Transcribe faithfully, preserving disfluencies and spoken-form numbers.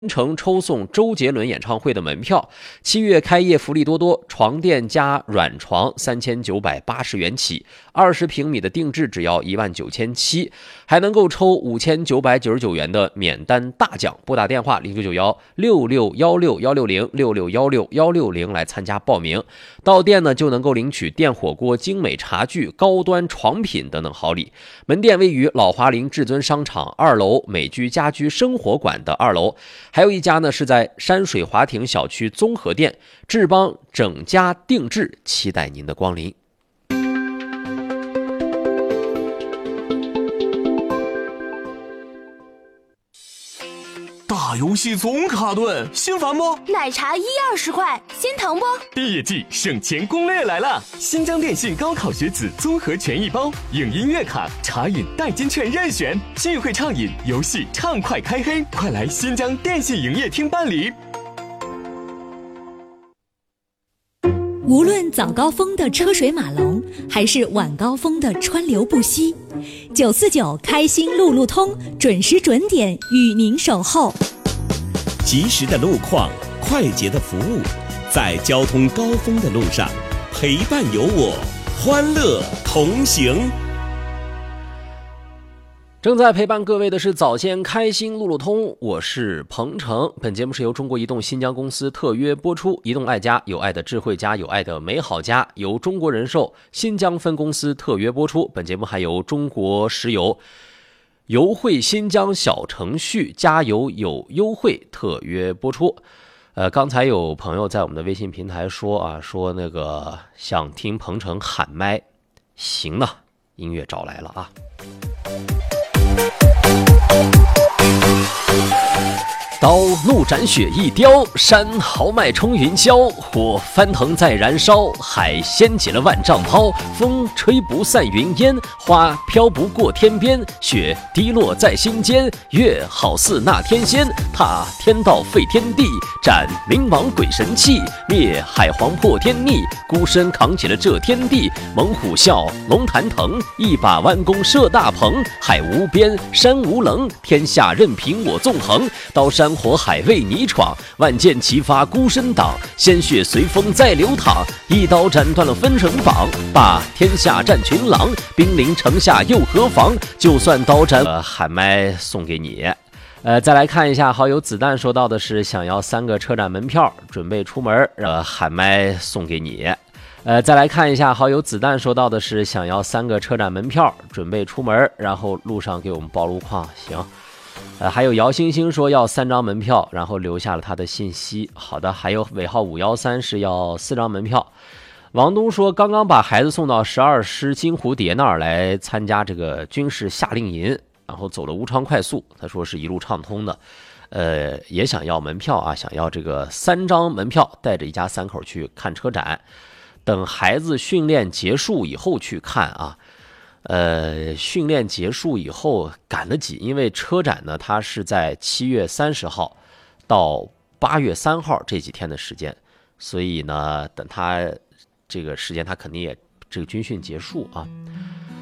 城抽送周杰伦演唱会的门票，七月开业福利多多，床垫加软床三千九百八十元起，二十平米的定制只要一万九千七，还能够抽五千九百九十九元的免单大奖。拨打电话零九九幺六六幺六幺六零六六幺六幺六零来参加报名。到店呢就能够领取电火锅、精美茶具、高端床品等等好礼。门店位于老华林至尊商场二楼美居家居生活馆的二楼。还有一家呢是在山水华庭小区综合店，志邦整家定制，期待您的光临。 大游戏总卡顿，心烦不？ 奶茶一二十块，心疼不？ 毕业季省钱攻略来了！新疆电信高考学子综合权益包，影音乐卡、茶饮代金券任选，聚会畅饮，游戏畅快开黑，快来新疆电信营业厅办理。 无论早高峰的车水马龙，还是晚高峰的川流不息，九四九开心路路通，准时准点与您守候。 及时的路况，快捷的服务，在交通高峰的路上，陪伴有我，欢乐同行。 正在陪伴各位的是早先开心路路通，我是鹏程。本节目是由中国移动新疆公司特约播出，移动爱家，有爱的智慧家，有爱的美好家，由中国人寿新疆分公司特约播出。本节目还由中国石油油汇新疆小程序加油有优惠特约播出。呃，刚才有朋友在我们的微信平台说啊，说那个想听鹏程喊麦，行呢，音乐找来了啊。刀怒斩雪一雕，山豪迈冲云霄，火翻腾在燃烧，海掀起了万丈涛，风吹不散云烟，花飘不过天边，雪滴落在心间，月好似那天仙，踏天道废天地，斩冥王鬼神气，灭海皇破天逆，孤身扛起了这天地，猛虎啸，龙潭腾，一把弯弓射大鹏，海无边，山无棱，天下任凭我纵横，刀山火海为你闯，万箭齐发孤身挡，鲜血随风在流淌，一刀斩断了分城绑，把天下战群狼，兵临城下又何妨，就算刀斩、呃、喊麦送给你。呃，再来看一下好友子弹说到的是想要三个车展门票，准备出门，呃，喊麦送给你。呃，再来看一下好友子弹说到的是想要三个车展门票，准备出门，然后路上给我们报路况。行。呃，还有姚星星说要三张门票，然后留下了他的信息。好的，还有尾号五一三是要四张门票。王东说刚刚把孩子送到十二师金蝴蝶那儿来参加这个军事夏令营，然后走了无昌快速，他说是一路畅通的。呃，也想要门票啊，想要这个三张门票，带着一家三口去看车展，等孩子训练结束以后去看啊。呃，训练结束以后赶得及，因为车展呢，它是在七月三十号到八月三号这几天的时间，所以呢，等他这个时间，他肯定也这个军训结束啊。